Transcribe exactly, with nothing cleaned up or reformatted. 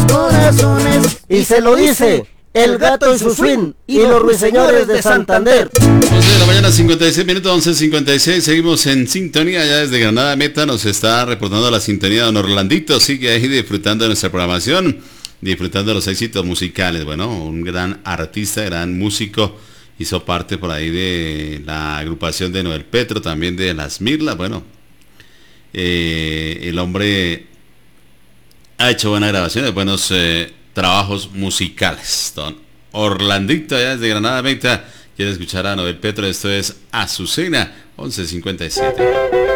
corazones. Y se lo dice El Gato y su swing y los Ruiseñores de Santander. once de la mañana, cincuenta y seis minutos, once cincuenta y seis. Seguimos en sintonía ya desde Granada Meta. Nos está reportando la sintonía don Orlandito. Sigue ahí disfrutando de nuestra programación, disfrutando de los éxitos musicales. Bueno, un gran artista, gran músico. Hizo parte por ahí de la agrupación de Noel Petro, también de Las Mirlas. Bueno, eh, el hombre ha hecho buenas grabaciones, buenos eh, trabajos musicales. Don Orlandito, allá desde Granada Meta, quiere escuchar a Noel Petro. Esto es Azucena, once cincuenta y siete.